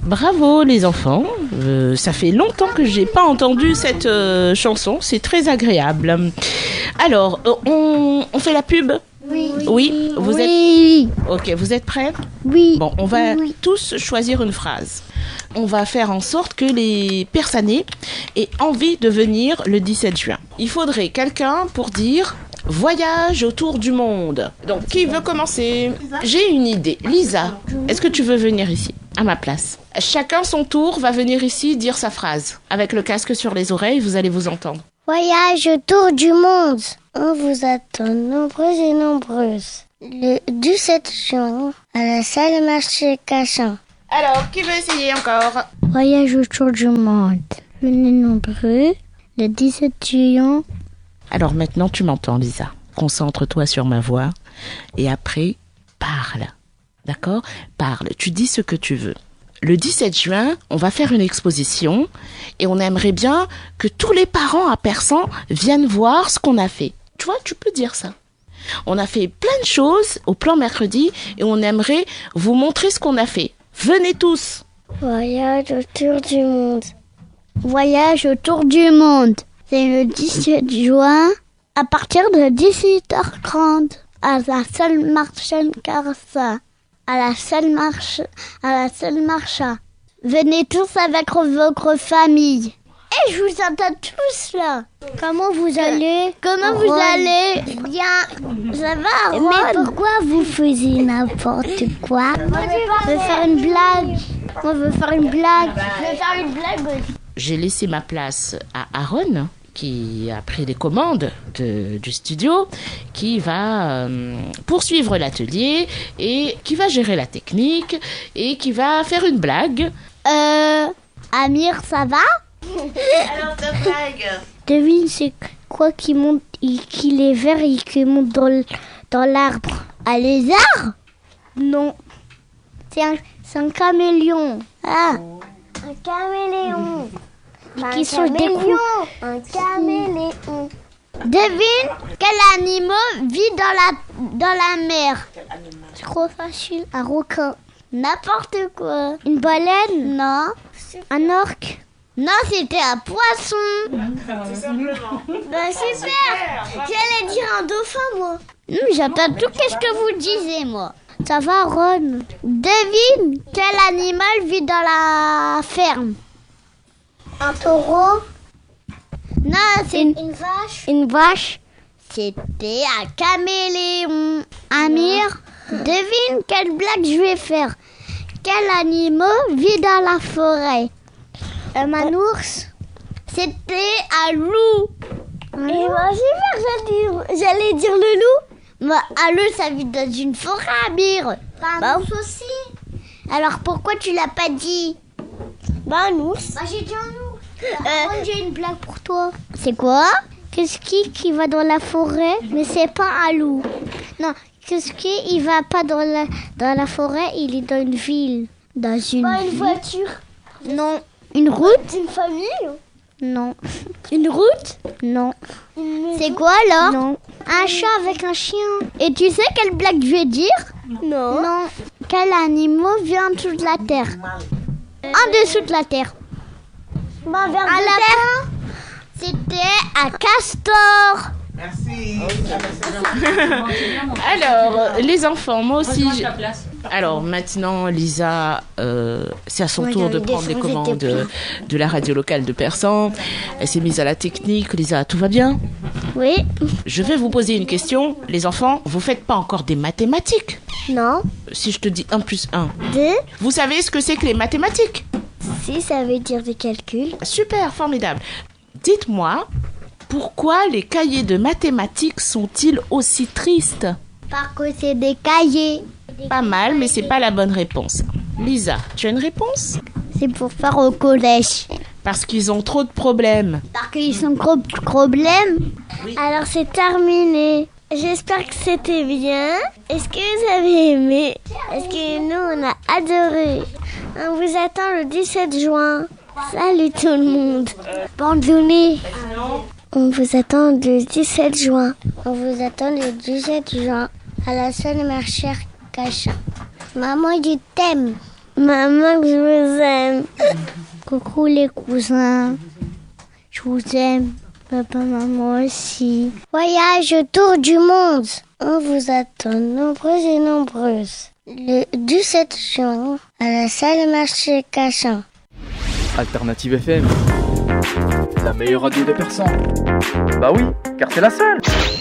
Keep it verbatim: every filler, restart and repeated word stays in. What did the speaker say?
Bravo les enfants, euh, ça fait longtemps que j'ai pas entendu cette euh, chanson, c'est très agréable. Alors, euh, on, on fait la pub ? Oui. Oui, vous oui. êtes... Ok, vous êtes prêts ? Oui. Bon, on va oui. tous choisir une phrase. On va faire en sorte que les personnes aient envie de venir le dix-sept juin. Il faudrait quelqu'un pour dire « Voyage autour du monde ». Donc, qui veut commencer ? J'ai une idée. Lisa, est-ce que tu veux venir ici, à ma place ? Chacun son tour va venir ici dire sa phrase. Avec le casque sur les oreilles, vous allez vous entendre. Voyage autour du monde. On vous attend nombreuses et nombreuses. Le dix-sept juin, à la salle marché Cachan. Alors, qui veut essayer encore ? Voyage autour du monde. Venez nombreux. Le dix-sept juin. Alors maintenant, tu m'entends, Lisa. Concentre-toi sur ma voix. Et après, parle. D'accord ? Parle. Tu dis ce que tu veux. Le dix-sept juin, on va faire une exposition et on aimerait bien que tous les parents à Persan viennent voir ce qu'on a fait. Tu vois, tu peux dire ça. On a fait plein de choses au plan mercredi et on aimerait vous montrer ce qu'on a fait. Venez tous. Voyage autour du monde. Voyage autour du monde. C'est le dix-sept juin à partir de dix-huit heures trente à la salle Marcel Carsa. À la salle marche, à la salle Marcha. Venez tous avec votre famille. Et je vous attends tous là. Comment vous allez ? Comment Ron. Vous allez ? Bien. Ça va, Ron ? Mais pourquoi vous faisiez n'importe quoi ? On veut faire une blague. On veut faire une blague. Je veux faire une blague aussi. J'ai laissé ma place à Aaron, qui a pris les commandes de, du studio, qui va euh, poursuivre l'atelier et qui va gérer la technique et qui va faire une blague. Euh, Amir, ça va ? Alors ta blague ? Devine, c'est quoi qui monte, qui est vert et qui monte dans, dans l'arbre ? Un lézard ? Non. C'est un, c'est un caméléon. Ah, un caméléon. Qui sont des coups. Un caméléon. Devine quel animal vit dans la, dans la mer. C'est trop facile. Un requin. N'importe quoi. Une baleine. Non. Un orque. Non, c'était un poisson. Tout simplement. Bah super. J'allais dire un dauphin, moi. Hum, j'entends tout qu'est-ce que vous disiez, moi. Ça va, Ron. Devine quel animal vit dans la ferme. Un taureau. Non, c'est une, une vache. Une vache. C'était un caméléon. Amir, devine quelle blague je vais faire. Quel animal vit dans la forêt? Un ours. C'était un loup. Un Et moi, super, j'allais dire le loup. Bah, un loup, ça vit dans une forêt, Amir. Un bah, ours aussi. Alors pourquoi tu l'as pas dit? Bah, un ours. Bah, j'ai dit un ours. Euh, j'ai une blague pour toi. C'est quoi? Qu'est-ce qui, qui va dans la forêt, mais c'est pas un loup? Non, qu'est-ce qui il va pas dans la, dans la forêt, il est dans une ville. Dans une Pas ville. Une voiture? Non. Une route? Une famille? Non. Une route? Non. C'est quoi alors? Non. Un chat avec un chien. Et tu sais quelle blague je vais dire? Non. Non. Quel animal vit en dessous de la terre? En dessous de la terre. Bah, vers un lapin. C'était un castor. Merci. Alors, les enfants, moi aussi. J'ai... Alors maintenant, Lisa, euh, c'est à son ouais, tour de prendre les commandes de, de la radio locale de Persan. Elle s'est mise à la technique. Lisa, tout va bien? Oui. Je vais vous poser une question. Les enfants, vous faites pas encore des mathématiques? Non. Si je te dis un plus un. deux. Vous savez ce que c'est que les mathématiques? Si, ça veut dire des calculs. Super, formidable. Dites-moi, pourquoi les cahiers de mathématiques sont-ils aussi tristes? Parce que c'est des cahiers. Pas mal, mais c'est pas la bonne réponse. Lisa, tu as une réponse? C'est pour faire au collège. Parce qu'ils ont trop de problèmes. Parce qu'ils ont trop de problèmes? Oui. Alors c'est terminé. J'espère que c'était bien. Est-ce que vous avez aimé? Est-ce que nous, on a adoré? On vous attend le dix-sept juin. Salut tout le monde. Bonne journée. On vous attend le dix-sept juin. On vous attend le dix-sept juin à la salle marché Cachan. Maman, je t'aime. Maman, je vous aime. Coucou les cousins. Je vous aime. Papa, maman aussi. Voyage autour du monde. On vous attend nombreuses et nombreuses. Le dix-sept juin, à la salle marché Cachan. Alternative F M, la meilleure radio de Persan. Bah oui, car c'est la seule.